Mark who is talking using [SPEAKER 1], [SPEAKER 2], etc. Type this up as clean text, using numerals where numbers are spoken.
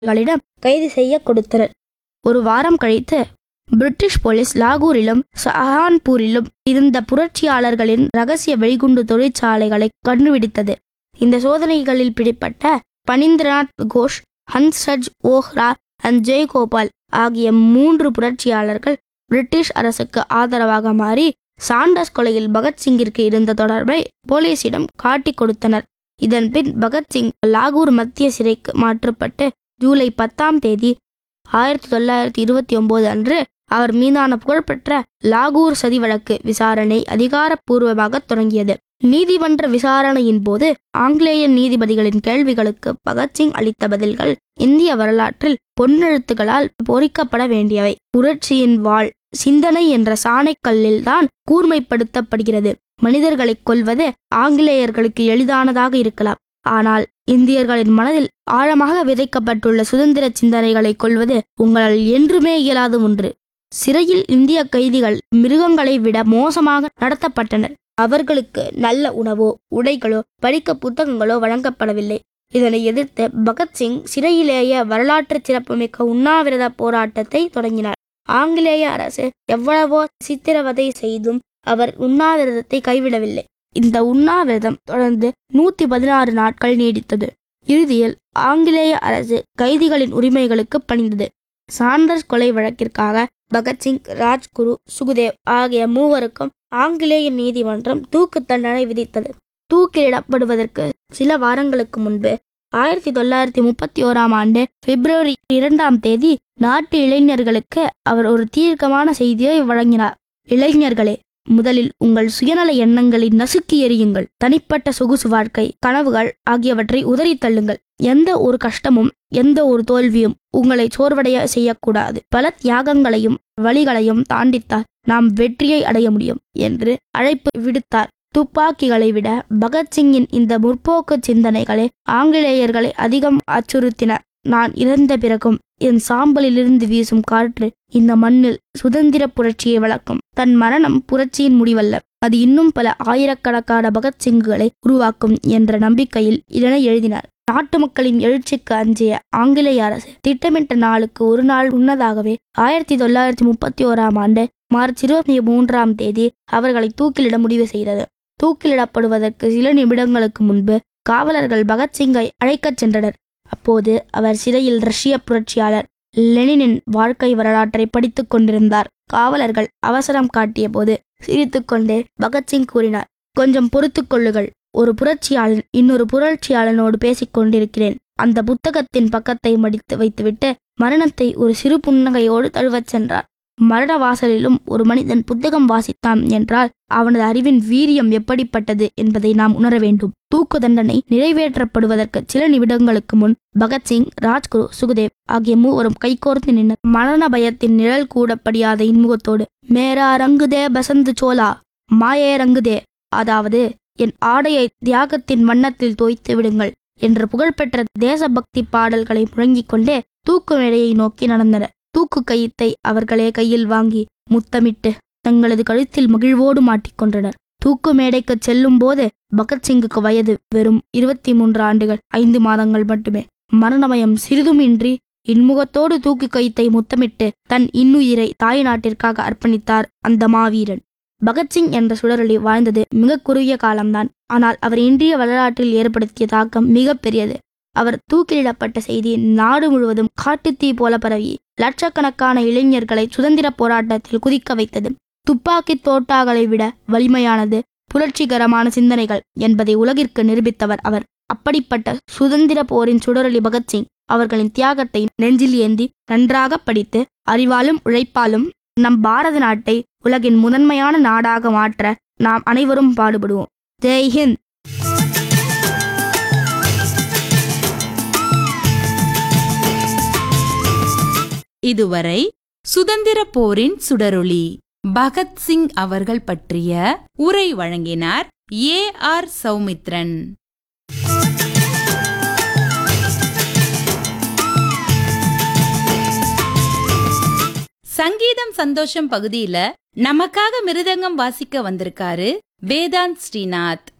[SPEAKER 1] களிடம் கைது செய்ய கொடுத்தனர். ஒரு வாரம் கழித்து பிரிட்டிஷ் போலீஸ் லாகூரிலும் சஹான்பூரிலும் இருந்த புரட்சியாளர்களின் ரகசிய வெடிகுண்டு தொழிற்சாலைகளை கண்டுபிடித்தது. இந்த சோதனைகளில் பிடிப்பட்ட பனிந்திரநாத் கோஷ், ஹன்ஸ்ராஜ் ஓஹ்ரா ஜெயகோபால் ஆகிய 3 புரட்சியாளர்கள் பிரிட்டிஷ் அரசுக்கு ஆதரவாக மாறி சாண்டர்ஸ் கொலையில் பகத்சிங்கிற்கு இருந்த தொடர்பை போலீசிடம் காட்டிக் கொடுத்தனர். இதன்பின் பகத்சிங் லாகூர் மத்திய சிறைக்கு மாற்றப்பட்டு ஜூலை 10 1929 அன்று அவர் மீதான புகழ்பெற்ற லாகூர் சதி வழக்கு விசாரணை அதிகாரப்பூர்வமாக தொடங்கியது. நீதிமன்ற விசாரணையின் போது ஆங்கிலேய நீதிபதிகளின் கேள்விகளுக்கு பகத்சிங் அளித்த பதில்கள் இந்திய வரலாற்றில் பொன்னெழுத்துக்களால் பொறிக்கப்பட வேண்டியவை. புரட்சியின் வாள் சிந்தனை என்ற சாணைக்கல்லில் தான் கூர்மைப்படுத்தப்படுகிறது. மனிதர்களை கொல்வது ஆங்கிலேயர்களுக்கு எளிதானதாக இருக்கலாம். ஆனால் இந்தியர்களின் மனதில் ஆழமாக விதைக்கப்பட்டுள்ள சுதந்திர சிந்தனைகளை கொல்வது உங்களால் என்றுமே இயலாத ஒன்று. சிறையில் இந்திய கைதிகள் மிருகங்களை விட மோசமாக நடத்தப்பட்டனர். அவர்களுக்கு நல்ல உணவோ உடைகளோ படிக்க புத்தகங்களோ வழங்கப்படவில்லை. இதனை எதிர்த்து பகத்சிங் சிறையிலேயே வரலாற்று சிறப்புமிக்க உண்ணாவிரத போராட்டத்தை தொடங்கினார். ஆங்கிலேய அரசு எவ்வளவோ சித்திரவதை செய்தும் அவர் உண்ணாவிரதத்தை கைவிடவில்லை. இந்த உண்ணாவிரதம் தொடர்ந்து 116 நாட்கள் நீடித்தது. இறுதியில் ஆங்கிலேய அரசு கைதிகளின் உரிமைகளுக்கு பணிந்தது. சாண்டர்ஸ் கொலை வழக்கிற்காக பகத்சிங், ராஜ்குரு, சுகுதேவ் ஆகிய 3 ஆங்கிலேய நீதிமன்றம் தூக்கு தண்டனை விதித்தது. தூக்கிலிடப்படுவதற்கு சில வாரங்களுக்கு முன்பு 1931 பிப்ரவரி 2 நாட்டு இளைஞர்களுக்கு அவர் ஒரு தீர்க்கமான செய்தியை வழங்கினார். இளைஞர்களே, முதலில் உங்கள் சுயநல எண்ணங்களை நசுக்கி எறியுங்கள். தனிப்பட்ட சொகுசு வாழ்க்கை, கனவுகள் ஆகியவற்றை உதறி தள்ளுங்கள். எந்த ஒரு கஷ்டமும் எந்த ஒரு தோல்வியும் உங்களை சோர்வடைய செய்யக்கூடாது. பல தியாகங்களையும் வழிகளையும் தாண்டித்தான் நாம் வெற்றியை அடைய முடியும் என்று அழைப்பு விடுத்தார். துப்பாக்கிகளை விட பகத்சிங்கின் இந்த முற்போக்கு சிந்தனைகளே ஆங்கிலேயர்களை அதிகம் அச்சுறுத்தின. நான் இறந்த பிறகும் என் சாம்பலிலிருந்து வீசும் காற்று இந்த மண்ணில் சுதந்திர புரட்சியை வளர்க்கும். தன் மரணம் புரட்சியின் முடிவல்ல, அது இன்னும் பல ஆயிரக்கணக்கான பகத்சிங்குகளை உருவாக்கும் என்ற நம்பிக்கையில் இதனை எழுதினார். நாட்டு மக்களின் எழுச்சிக்கு அஞ்சிய ஆங்கிலேய அரசு திட்டமிட்ட நாளுக்கு ஒரு நாள் முன்னதாகவே 1931 மார்ச் 23 அவர்களை தூக்கிலிட முடிவு செய்தது. தூக்கிலிடப்படுவதற்கு சில நிமிடங்களுக்கு முன்பு காவலர்கள் பகத்சிங்கை அழைக்கச் சென்றனர். அப்போது அவர் சிறையில் ரஷ்ய புரட்சியாளர் லெனினின் வாழ்க்கை வரலாற்றை படித்துக் கொண்டிருந்தார். காவலர்கள் அவசரம் காட்டிய போது சிரித்துக்கொண்டே பகத்சிங் கூறினார், கொஞ்சம் பொறுத்து கொள்ளுங்கள். ஒரு புரட்சியாளன் இன்னொரு புரட்சியாளனோடு பேசிக் கொண்டிருக்கிறேன். அந்த புத்தகத்தின் பக்கத்தை மடித்து வைத்துவிட்டு மரணத்தை ஒரு சிறு புன்னகையோடு தழுவச் சென்றார். மரண வாசலிலும் ஒரு மனிதன் புத்தகம் வாசித்தான் என்றால் அவனது அறிவின் வீரியம் எப்படிப்பட்டது என்பதை நாம் உணர வேண்டும். தூக்கு தண்டனை நிறைவேற்றப்படுவதற்கு சில நிமிடங்களுக்கு முன் பகத்சிங், ராஜ்குரு, சுகுதேவ் ஆகிய 3 கைகோர்த்து நின்னர். மரண பயத்தின் நிழல் கூட படியாத இன்முகத்தோடு, மேரா ரங்குதே பசந்த் சோலா, மாயே ரங்குதே, அதாவது என் ஆடையை தியாகத்தின் வண்ணத்தில் தோய்த்து விடுங்கள் என்ற புகழ்பெற்ற தேசபக்தி பாடல்களை முழங்கிக் கொண்டே தூக்கு மேடையை நோக்கி நடந்தனர். தூக்கு கயித்தை அவர்களே கையில் வாங்கி முத்தமிட்டு தங்களது கழுத்தில் மகிழ்வோடு மாட்டிக்கொண்டனர். தூக்கு மேடைக்கு செல்லும் போது பகத்சிங்குக்கு வயது வெறும் 23 ஆண்டுகள் 5 மாதங்கள் மட்டுமே. மரணமயம் சிறிதுமின்றி இன்முகத்தோடு தூக்கு கயித்தை முத்தமிட்டு தன் இன்னுயிரை தாய் நாட்டிற்காக அர்ப்பணித்தார் அந்த மாவீரன். பகத்சிங் என்ற சுடரொளி வாழ்ந்தது மிக குறுகிய காலம்தான். ஆனால் அவர் இந்திய வரலாற்றில் ஏற்படுத்திய தாக்கம் மிக பெரியது. அவர் தூக்கிலிடப்பட்ட செய்தி நாடு முழுவதும் காட்டுத்தீ போல பரவி லட்சக்கணக்கான இளைஞர்களை சுதந்திர போராட்டத்தில் குதிக்க வைத்தது. துப்பாக்கி தோட்டாக்களை விட வலிமையானது புரட்சிகரமான சிந்தனைகள் என்பதை உலகிற்கு நிரூபித்தவர் அவர். அப்படிப்பட்ட சுதந்திர போரின் சுடரொளி பகத்சிங் அவர்களின் தியாகத்தை நெஞ்சில் ஏந்தி நன்றாக படித்து அறிவாலும் உழைப்பாலும் நம் பாரத நாட்டை உலகின் முதன்மையான நாடாக மாற்ற நாம் அனைவரும் பாடுபடுவோம். ஜெய் ஹிந்த்.
[SPEAKER 2] இதுவரை சுதந்திர போரின் சுடரொளி பகத்சிங் அவர்கள் பற்றிய உரை வழங்கினார் A.R. சௌமித்ரன். சங்கீதம் சந்தோஷம் பகுதியில நமக்காக மிருதங்கம் வாசிக்க வந்திருக்காரு வேதாந்த் ஸ்ரீநாத்.